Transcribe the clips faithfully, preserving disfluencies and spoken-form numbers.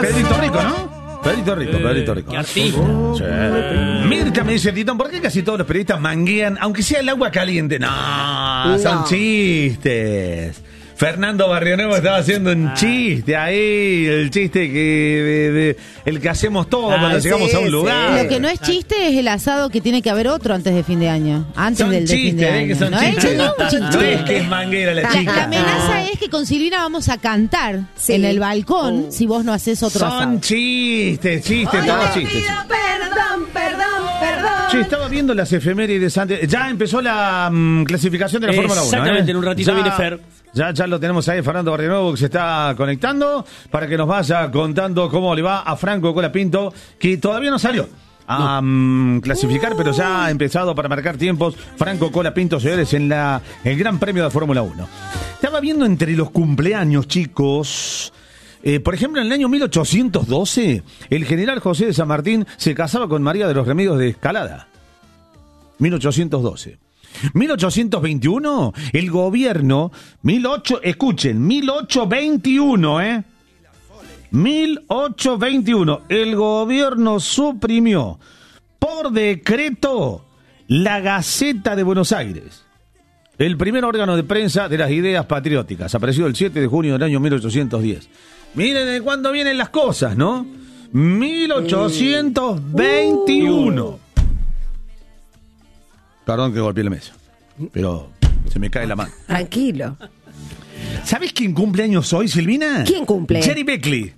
Pedrito Rico, ¿no? Pedrito Rico, Pedrito Rico. Qué artista. Sí. Mirta me dice, Titón, ¿por qué casi todos los periodistas manguean, aunque sea el agua caliente? No, No. son chistes. Fernando Barrionuevo estaba haciendo un chiste ahí, el chiste que de- de- el que hacemos todos Ah, cuando sí, llegamos a un sí. lugar. Lo que no es chiste es el asado que tiene que haber otro antes de fin de año. Antes Son del de fin de chistes, año. ¿eh? Que son ¿no? chistes. Es, no es un chiste. No es que es manguera la La, chica. la amenaza es que con Silvina vamos a cantar Sí. en el balcón si vos no haces otro asado. Son chistes, chistes, todos chistes. Perdón, perdón, perdón. Che, estaba viendo las efemérides antes. Ya empezó la mm, clasificación de la Fórmula uno. Exactamente, ¿eh? en un ratito Ya- viene Fer. Ya, ya lo tenemos ahí, Fernando Barrionuevo, que se está conectando para que nos vaya contando cómo le va a Franco Colapinto, que todavía no salió a mm, clasificar, pero ya ha empezado para marcar tiempos. Franco Colapinto, señores, en la el Gran Premio de Fórmula uno. Estaba viendo entre los cumpleaños, chicos. Eh, por ejemplo, en el año mil ochocientos doce, el general José de San Martín se casaba con María de los Remedios de Escalada. mil ochocientos doce. mil ochocientos veintiuno, el gobierno, mil ocho, escuchen, mil ochocientos veintiuno, ¿eh? mil ochocientos veintiuno, el gobierno suprimió por decreto la Gaceta de Buenos Aires, el primer órgano de prensa de las ideas patrióticas, apareció el siete de junio del año mil ochocientos diez. Miren de cuándo vienen las cosas, ¿no? mil ochocientos veintiuno. Perdón que golpeé la mesa, pero se me cae la mano. Tranquilo. ¿Sabes quién cumple años hoy, Silvina? ¿Quién cumple? Jerry Beckley.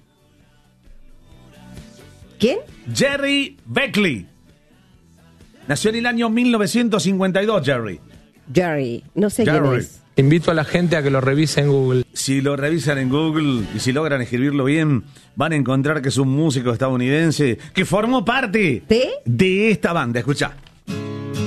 ¿Quién? Jerry Beckley. Nació en el año mil novecientos cincuenta y dos, Jerry. Jerry. No sé Jerry. quién es. Invito a la gente a que lo revise en Google. Si lo revisan en Google y si logran escribirlo bien, van a encontrar que es un músico estadounidense que formó parte ¿De? de esta banda. Escuchá.